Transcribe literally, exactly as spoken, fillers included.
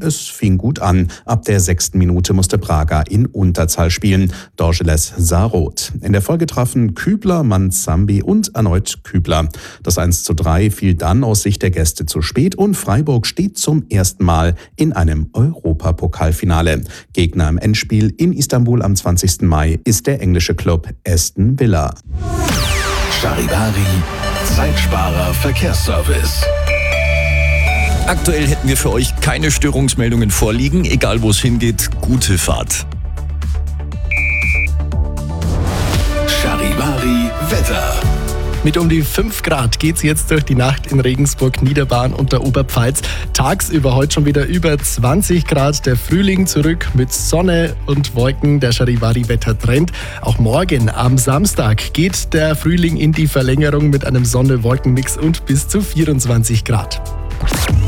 Es fing gut an. Ab der sechsten Minute musste Braga in Unterzahl spielen. Dorgeles sah rot. In der Folge trafen Kübler, Manzambi und erneut Kübler. Das eins zu drei fiel dann aus Sicht der Gäste zu spät und Freiburg steht zum ersten Mal in einem Europapokalfinale. Gegner im Endspiel in Istanbul am zwanzigsten Mai ist der englische Club Aston Villa. Charivari, Zeitsparer Verkehrsservice. Aktuell hätten wir für euch keine Störungsmeldungen vorliegen. Egal wo es hingeht, gute Fahrt. Charivari Wetter. Mit um die fünf Grad geht's jetzt durch die Nacht in Regensburg, Niederbayern und der Oberpfalz. Tagsüber heute schon wieder über zwanzig Grad. Der Frühling zurück mit Sonne und Wolken. Der Charivari-Wetter-Trend. Auch morgen am Samstag geht der Frühling in die Verlängerung mit einem Sonne-Wolken-Mix und bis zu vierundzwanzig Grad.